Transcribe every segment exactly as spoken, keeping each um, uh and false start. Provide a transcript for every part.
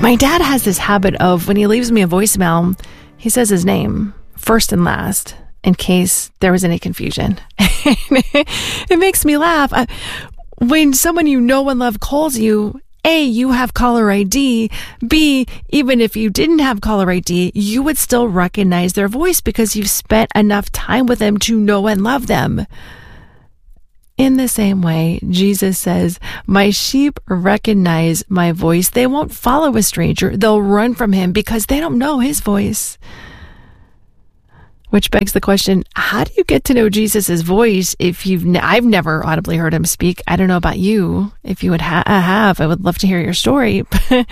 My dad has this habit of, when he leaves me a voicemail, he says his name first and last in case there was any confusion. It makes me laugh. I, when someone you know and love calls you, A, you have caller I D. B, even if you didn't have caller I D, you would still recognize their voice because you've spent enough time with them to know and love them. In the same way, Jesus says, my sheep recognize my voice. They won't follow a stranger. They'll run from him because they don't know his voice. Which begs the question, how do you get to know Jesus' voice if you've, ne- I've never audibly heard him speak. I don't know about you. If you would ha- have, I would love to hear your story.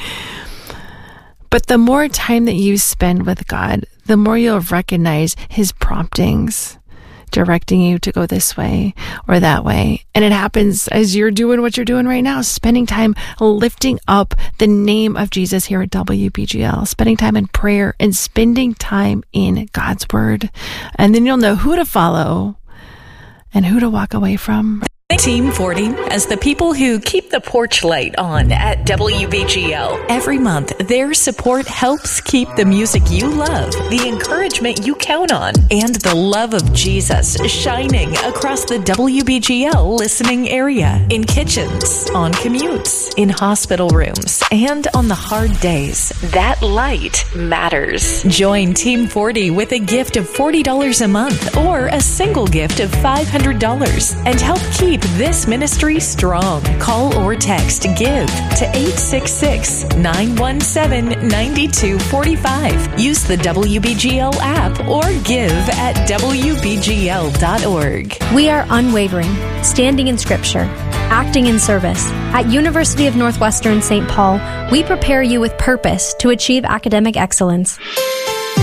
But the more time that you spend with God, the more you'll recognize his promptings, directing you to go this way or that way. And it happens as you're doing what you're doing right now, spending time lifting up the name of Jesus here at W B G L, spending time in prayer and spending time in God's word. And then you'll know who to follow and who to walk away from. Team forty as the people who keep the porch light on at W B G L. Every month, their support helps keep the music you love, the encouragement you count on, and the love of Jesus shining across the W B G L listening area, in kitchens, on commutes, in hospital rooms, and on the hard days. That light matters. Join Team forty with a gift of forty dollars a month or a single gift of five hundred dollars and help keep this ministry strong. Call or text GIVE to eight six six, nine one seven, nine two four five. Use the W B G L app or give at W B G L dot org. We are unwavering, standing in Scripture, acting in service. At University of Northwestern Saint Paul, we prepare you with purpose to achieve academic excellence.